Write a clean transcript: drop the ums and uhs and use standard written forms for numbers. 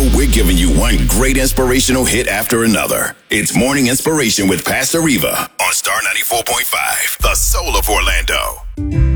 we're giving you one great inspirational hit after another. It's Morning Inspiration with Pastor Reva on Star 94.5, the soul of Orlando.